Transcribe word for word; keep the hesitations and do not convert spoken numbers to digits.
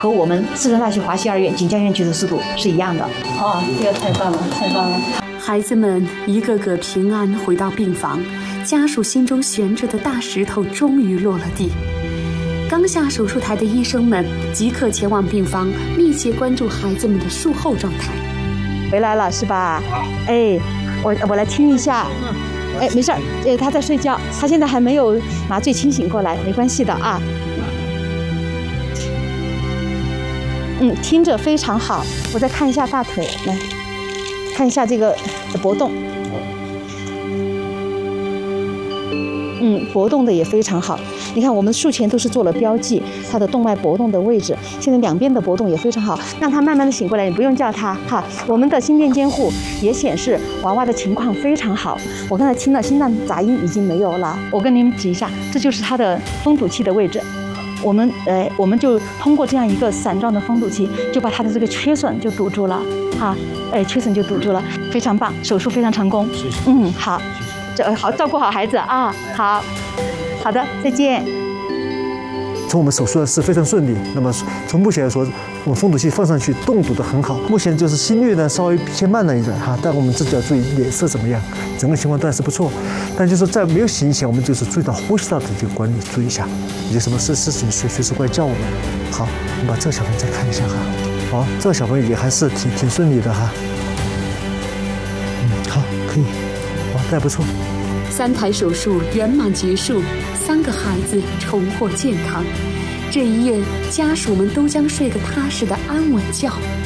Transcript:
和我们四川大学华西二院锦江院居住速度是一样的。 哦，这个太棒了，太棒了！ 孩子们一个个平安回到病房，家属心中悬着的大石头终于落了地。刚下手术台的医生们即刻前往病房，密切关注孩子们的术后状态。 回来了是吧？哎，我我来听一下。哎，没事儿，哎，他在睡觉，他现在还没有麻醉清醒过来，没关系的啊。嗯，听着非常好。我再看一下大腿，来看一下这个搏动。嗯，搏动的也非常好。你看，我们术前都是做了标记，它的动脉搏动的位置。现在两边的搏动也非常好，让他慢慢的醒过来，你不用叫他哈。我们的心电监护也显示娃娃的情况非常好。我刚才听了心脏杂音已经没有了。我跟你们指一下，这就是他的封堵器的位置。我们呃，我们就通过这样一个伞状的封堵器，就把它的这个缺损就堵住了，哈，哎，缺损就堵住了，非常棒，手术非常成功。 谢谢。 嗯，好，这好照顾好孩子啊，好，好的，再见。 从我们手术的是非常顺利，那么从目前来说，我们封堵器放上去，动堵得很好。目前就是心率呢稍微偏慢了一点哈，但我们自己要注意脸色怎么样，整个情况都还是不错。但就是在没有醒以前，我们就是注意到呼吸道的这个管理，注意一下，有什么事事情随随时过来叫我们。好，我们把这个小朋友再看一下哈。好，这个小朋友也还是挺挺顺利的哈。嗯，好，可以，好，这还不错。 三台手术圆满结束，三个孩子重获健康。这一夜，家属们都将睡个踏实的安稳觉。